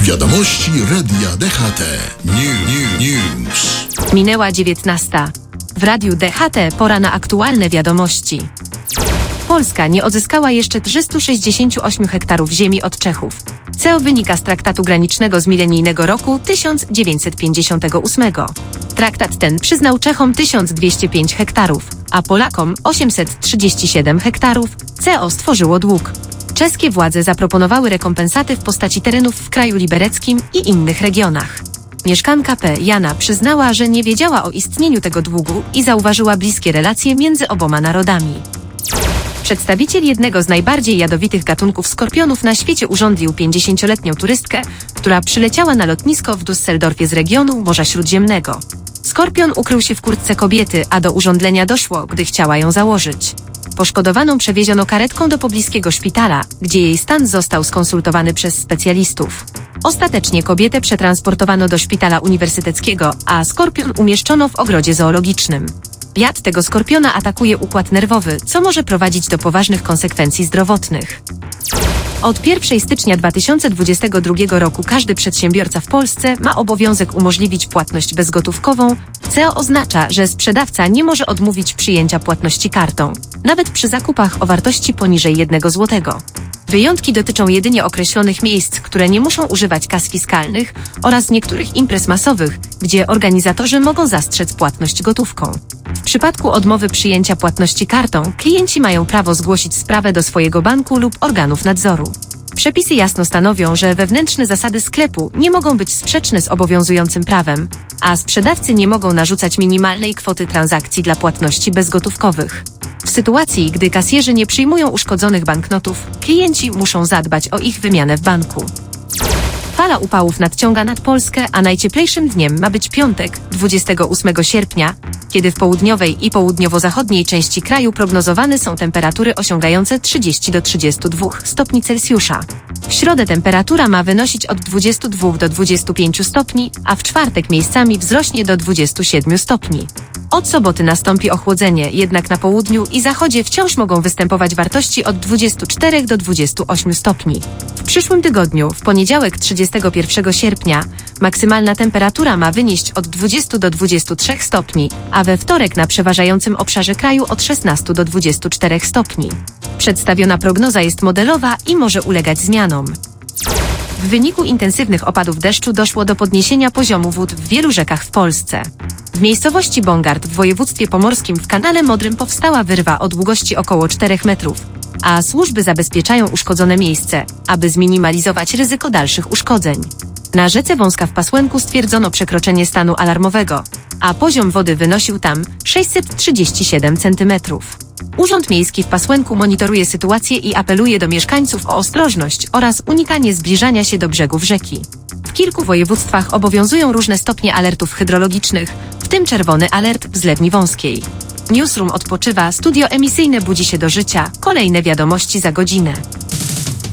Wiadomości Radia DHT. News. Minęła 19. W Radiu DHT pora na aktualne wiadomości. Polska nie odzyskała jeszcze 368 hektarów ziemi od Czechów. Co wynika z traktatu granicznego z milenijnego roku 1958. Traktat ten przyznał Czechom 1205 hektarów, a Polakom 837 hektarów, co stworzyło dług. Czeskie władze zaproponowały rekompensaty w postaci terenów w kraju libereckim i innych regionach. Mieszkanka P. Jana przyznała, że nie wiedziała o istnieniu tego długu i zauważyła bliskie relacje między oboma narodami. Przedstawiciel jednego z najbardziej jadowitych gatunków skorpionów na świecie urządlił 50-letnią turystkę, która przyleciała na lotnisko w Düsseldorfie z regionu Morza Śródziemnego. Skorpion ukrył się w kurtce kobiety, a do urządlenia doszło, gdy chciała ją założyć. Poszkodowaną przewieziono karetką do pobliskiego szpitala, gdzie jej stan został skonsultowany przez specjalistów. Ostatecznie kobietę przetransportowano do szpitala uniwersyteckiego, a skorpion umieszczono w ogrodzie zoologicznym. Jad tego skorpiona atakuje układ nerwowy, co może prowadzić do poważnych konsekwencji zdrowotnych. Od 1 stycznia 2022 roku każdy przedsiębiorca w Polsce ma obowiązek umożliwić płatność bezgotówkową, co oznacza, że sprzedawca nie może odmówić przyjęcia płatności kartą, nawet przy zakupach o wartości poniżej 1 zł. Wyjątki dotyczą jedynie określonych miejsc, które nie muszą używać kas fiskalnych, oraz niektórych imprez masowych, gdzie organizatorzy mogą zastrzec płatność gotówką. W przypadku odmowy przyjęcia płatności kartą, klienci mają prawo zgłosić sprawę do swojego banku lub organów nadzoru. Przepisy jasno stanowią, że wewnętrzne zasady sklepu nie mogą być sprzeczne z obowiązującym prawem, a sprzedawcy nie mogą narzucać minimalnej kwoty transakcji dla płatności bezgotówkowych. W sytuacji, gdy kasjerzy nie przyjmują uszkodzonych banknotów, klienci muszą zadbać o ich wymianę w banku. Fala upałów nadciąga nad Polskę, a najcieplejszym dniem ma być piątek, 28 sierpnia, kiedy w południowej i południowo-zachodniej części kraju prognozowane są temperatury osiągające 30 do 32 stopni Celsjusza. W środę temperatura ma wynosić od 22 do 25 stopni, a w czwartek miejscami wzrośnie do 27 stopni. Od soboty nastąpi ochłodzenie, jednak na południu i zachodzie wciąż mogą występować wartości od 24 do 28 stopni. W przyszłym tygodniu, w poniedziałek 31 sierpnia, maksymalna temperatura ma wynieść od 20 do 23 stopni, a we wtorek na przeważającym obszarze kraju od 16 do 24 stopni. Przedstawiona prognoza jest modelowa i może ulegać zmianom. W wyniku intensywnych opadów deszczu doszło do podniesienia poziomu wód w wielu rzekach w Polsce. W miejscowości Bongard w województwie pomorskim w kanale Modrym powstała wyrwa o długości około 4 metrów, a służby zabezpieczają uszkodzone miejsce, aby zminimalizować ryzyko dalszych uszkodzeń. Na rzece Wąska w Pasłęku stwierdzono przekroczenie stanu alarmowego, a poziom wody wynosił tam 637 cm. Urząd Miejski w Pasłęku monitoruje sytuację i apeluje do mieszkańców o ostrożność oraz unikanie zbliżania się do brzegów rzeki. W kilku województwach obowiązują różne stopnie alertów hydrologicznych, w tym czerwony alert w Zlewni Wąskiej. Newsroom odpoczywa, studio emisyjne budzi się do życia, kolejne wiadomości za godzinę.